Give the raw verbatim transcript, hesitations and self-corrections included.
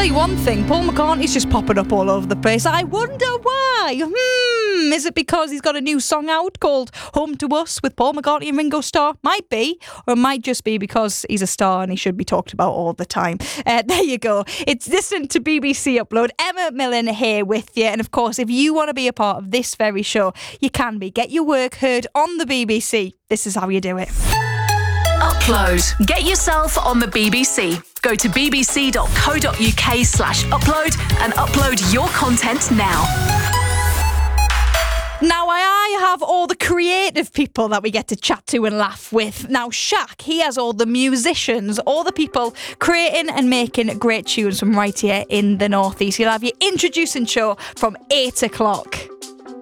tell you one thing, Paul McCartney's just popping up all over the place. I wonder why. Hmm, is it because he's got a new song out called Home to Us with Paul McCartney and Ringo Starr? Might be. Or it might just be because he's a star and he should be talked about all the time. Uh, there you go. It's Listen to B B C Upload. Emma Millen here with you. And of course, if you want to be a part of this very show, you can be. Get your work heard on the B B C. This is how you do it. Upload. Get yourself on the B B C. Go to bbc.co.uk slash upload and upload your content now. Now, I have all the creative people that we get to chat to and laugh with. Now, Shaq, he has all the musicians, all the people creating and making great tunes from right here in the Northeast. He'll have your introducing show from eight o'clock.